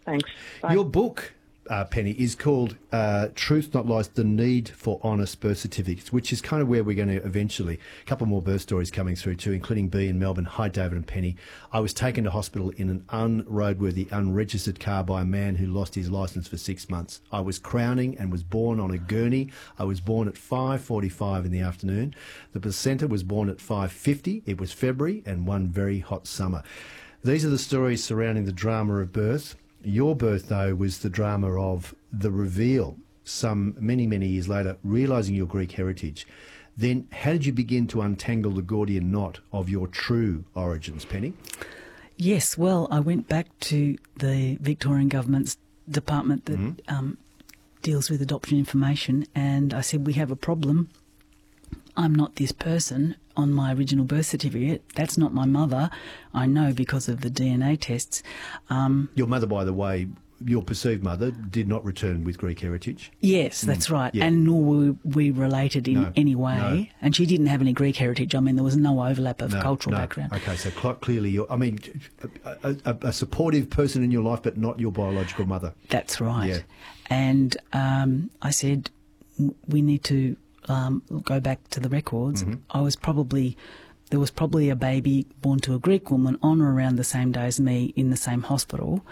Thanks. Bye. Your book, Penny, is called Truth Not Lies, The Need for Honest Birth Certificates, which is kind of where we're going to eventually, a couple more birth stories coming through too, including B in Melbourne. Hi, David and Penny. I was taken to hospital in an unroadworthy, unregistered car by a man who lost his licence for 6 months. I was crowning and was born on a gurney. I was born at 5:45 in the afternoon. The placenta was born at 5:50. It was February and one very hot summer. These are the stories surrounding the drama of birth. Your birth, though, was the drama of the reveal some many, many years later, realising your Greek heritage. Then how did you begin to untangle the Gordian knot of your true origins, Penny? Yes, well, I went back to the Victorian Government's department that deals with adoption information, and I said, we have a problem. I'm not this person on my original birth certificate. That's not my mother. I know because of the DNA tests. Your mother, by the way, your perceived mother, did not return with Greek heritage? Yes, that's right. Yeah. And nor were we related in any way. No. And she didn't have any Greek heritage. I mean, there was no overlap of cultural background. Okay, so clearly you're, I mean, a supportive person in your life, but not your biological mother. That's right. Yeah. And I said, we need to go back to the records. There was probably a baby born to a Greek woman on or around the same day as me in the same hospital.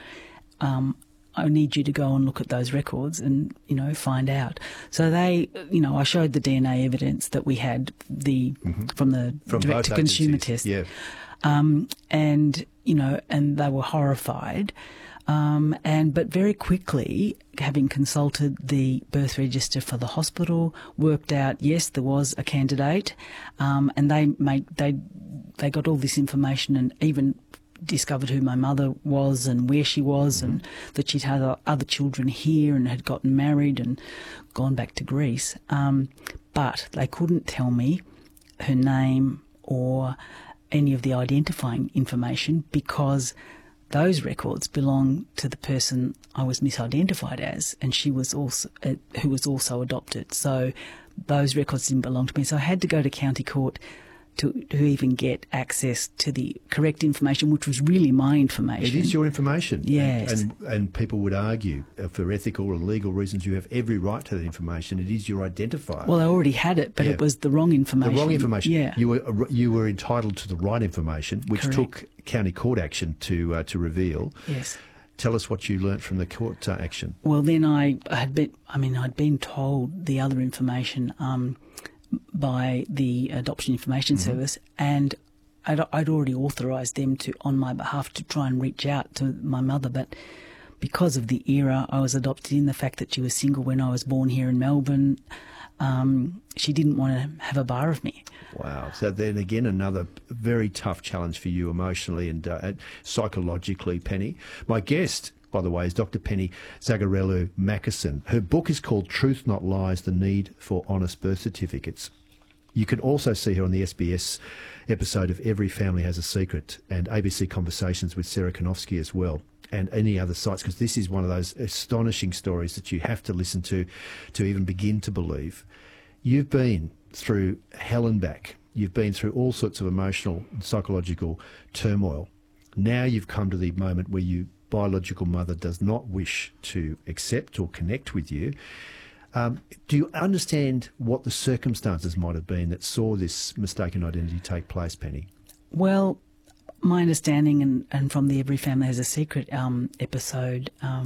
I need you to go and look at those records and, find out. So they, I showed the DNA evidence that we had from the direct-to-consumer test. Yeah. And they were horrified. But very quickly, having consulted the birth register for the hospital, worked out, yes, there was a candidate, and they got all this information and even discovered who my mother was and where she was and that she'd had other children here and had gotten married and gone back to Greece. But they couldn't tell me her name or any of the identifying information because those records belong to the person I was misidentified as, and she was also who was also adopted. So those records didn't belong to me. So I had to go to county court to even get access to the correct information, which was really my information. It is your information. Yes. And people would argue, for ethical or legal reasons, you have every right to that information. It is your identifier. Well, I already had it, but it was the wrong information. The wrong information. Yeah. You were entitled to the right information, which Correct. took county court action to reveal. Yes. Tell us what you learnt from the court action. Well, then I'd been told the other information by the Adoption Information Service, and I'd already authorised them to, on my behalf, to try and reach out to my mother, but because of the era I was adopted in, the fact that she was single when I was born here in Melbourne, she didn't want to have a bar of me. Wow. So then again, another very tough challenge for you emotionally and psychologically, Penny. My guest, by the way, is Dr. Penny Zagarelou-Mackerson. Her book is called Truth Not Lies, The Need for Honest Birth Certificates. You can also see her on the SBS episode of Every Family Has a Secret and ABC Conversations with Sarah Konofsky as well, and any other sites, because this is one of those astonishing stories that you have to listen to even begin to believe. You've been through hell and back. You've been through all sorts of emotional and psychological turmoil. Now you've come to the moment where your biological mother does not wish to accept or connect with you. Do you understand what the circumstances might have been that saw this mistaken identity take place, Penny? Well, my understanding, and from the Every Family Has a Secret episode,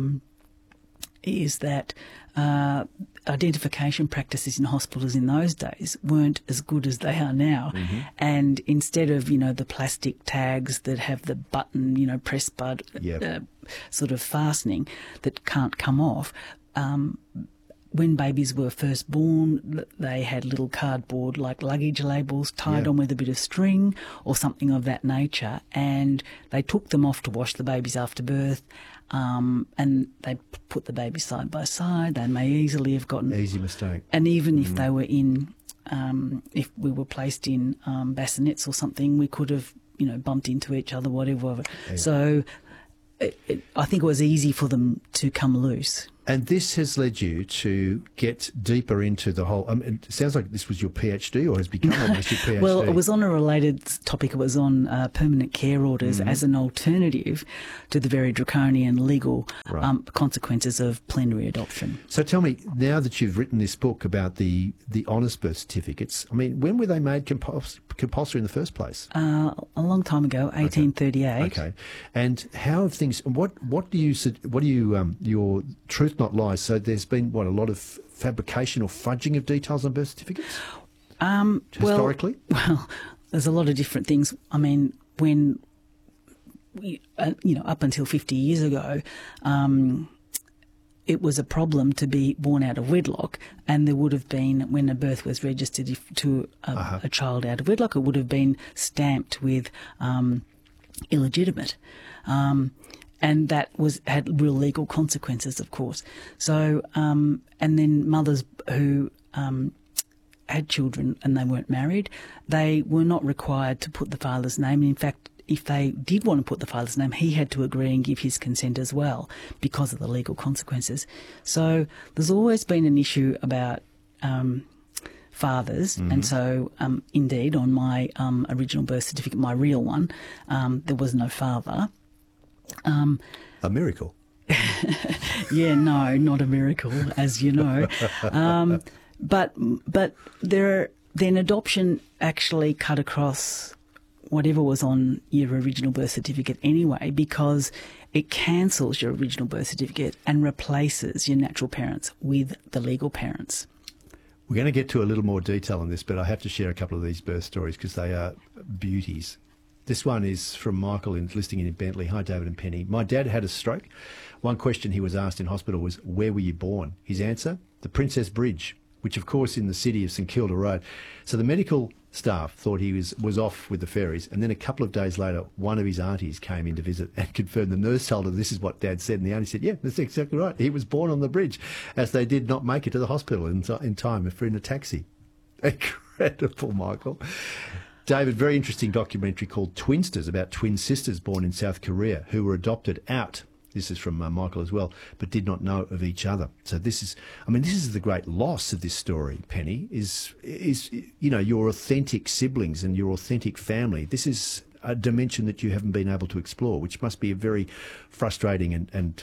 is that identification practices in hospitals in those days weren't as good as they are now. And instead of, the plastic tags that have the button, press button, sort of fastening that can't come off, when babies were first born, they had little cardboard like luggage labels tied on with a bit of string or something of that nature, and they took them off to wash the babies after birth, and they put the babies side by side. They may easily have gotten... Easy mistake. And even if they were in... if we were placed in bassinets or something, we could have, bumped into each other, whatever. Yeah. So I think it was easy for them to come loose. And this has led you to get deeper into the whole. It sounds like this was your PhD, or has become almost your PhD. Well, it was on a related topic. It was on permanent care orders as an alternative to the very draconian legal consequences of plenary adoption. So tell me, now that you've written this book about the honest birth certificates, I mean, when were they made compulsory in the first place? A long time ago, 1838. Okay, and how have things? What do you your truth not lies? So there's been a lot of fabrication or fudging of details on birth certificates historically. Well, there's a lot of different things. I mean, when up until 50 years ago, it was a problem to be born out of wedlock, and there would have been, when a birth was registered to a child out of wedlock, it would have been stamped with illegitimate. And that had real legal consequences, of course. So, and then mothers who had children and they weren't married, they were not required to put the father's name. In fact, if they did want to put the father's name, he had to agree and give his consent as well because of the legal consequences. So there's always been an issue about fathers, and so indeed on my original birth certificate, my real one, there was no father. A miracle. Yeah, no, not a miracle, as you know. But then adoption actually cut across whatever was on your original birth certificate anyway, because it cancels your original birth certificate and replaces your natural parents with the legal parents. We're going to get to a little more detail on this, but I have to share a couple of these birth stories because they are beauties. This one is from Michael, listing in Bentley. Hi, David and Penny. My dad had a stroke. One question he was asked in hospital was, where were you born? His answer, the Princess Bridge, which of course in the city of St Kilda Road. So the medical staff thought he was off with the fairies, and then a couple of days later, one of his aunties came in to visit and confirmed. The nurse told her this is what Dad said, and the auntie said, yeah, that's exactly right. He was born on the bridge, as they did not make it to the hospital in time for in a taxi. Incredible, Michael. David, very interesting documentary called Twinsters, about twin sisters born in South Korea who were adopted out. This is from Michael as well, but did not know of each other. So this is the great loss of this story, Penny, is your authentic siblings and your authentic family. This is a dimension that you haven't been able to explore, which must be a very frustrating and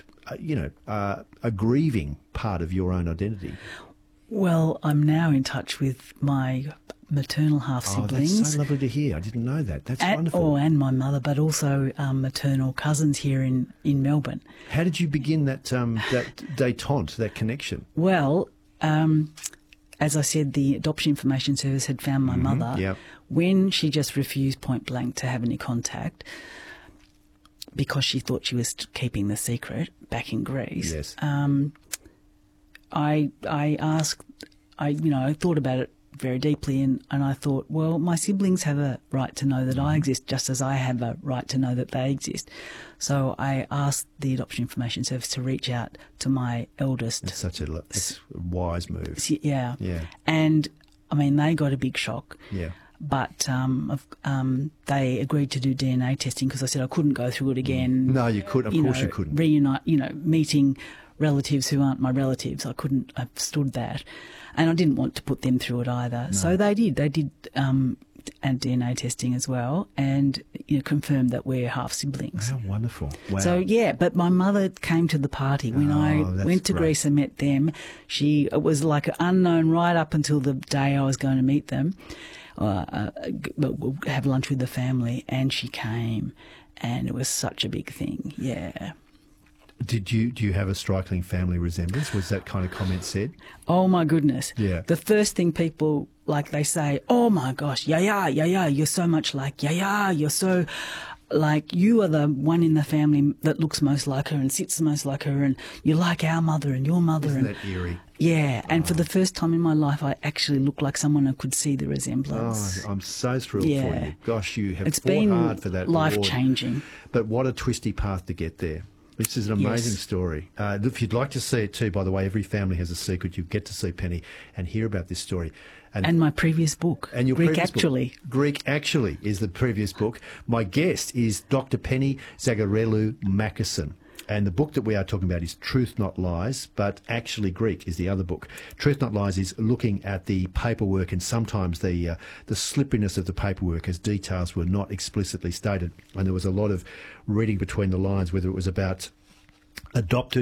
a grieving part of your own identity. Well, I'm now in touch with my maternal half-siblings. Oh, that's so lovely to hear. I didn't know that. That's wonderful. And my mother, but also maternal cousins here in Melbourne. How did you begin that détente, that connection? Well, as I said, the Adoption Information Service had found my mother. Yep. When she just refused point blank to have any contact because she thought she was keeping the secret back in Greece. Yes. I thought about it very deeply, and I thought, well, my siblings have a right to know that I exist, just as I have a right to know that they exist. So I asked the Adoption Information Service to reach out to my eldest. It's such a wise move. Yeah. And, I mean, they got a big shock. Yeah. But they agreed to do DNA testing because I said I couldn't go through it again. No, you couldn't. Of course you couldn't. Reunite, meeting relatives who aren't my relatives. I couldn't have stood that. And I didn't want to put them through it either. No. So they did. They did and DNA testing as well, and confirmed that we're half siblings. How wonderful. Wow. So, yeah, but my mother came to the party. When I went to Greece and met them, it was like an unknown right up until the day I was going to meet them, have lunch with the family, and she came, and it was such a big thing, yeah. Do you have a striking family resemblance? Was that kind of comment said? Oh, my goodness. Yeah. The first thing people, they say, oh, my gosh, Yaya, you're so much like Yaya, you're so, you are the one in the family that looks most like her and sits most like her, and you're like our mother and your mother. Isn't that eerie? Yeah, and for the first time in my life, I actually looked like someone who could see the resemblance. Oh, I'm so thrilled for you. Gosh, you have fought hard for that. It's been life-changing. But what a twisty path to get there. This is an amazing story. If you'd like to see it too, by the way, Every Family Has a Secret. You get to see Penny and hear about this story. And my previous book, and your Greek Actually. Book. Greek Actually is the previous book. My guest is Dr. Penny Zagarelou Mackerson. And the book that we are talking about is Truth Not Lies, but actually Greek is the other book. Truth Not Lies is looking at the paperwork and sometimes the slipperiness of the paperwork as details were not explicitly stated. And there was a lot of reading between the lines, whether it was about adopted